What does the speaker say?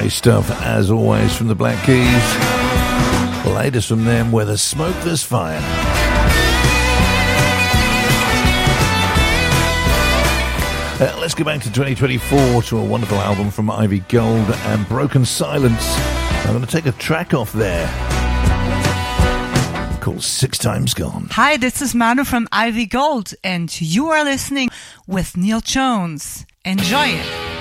Nice stuff, as always, from the Black Keys. The latest from them, Where There's Smoke, There's Fire. Let's go back to 2024 to a wonderful album from Ivy Gold and Broken Silence. I'm going to take a track off there called Six Times Gone. Hi, this is Manu from Ivy Gold, and you are listening with Neil Jones. Enjoy it.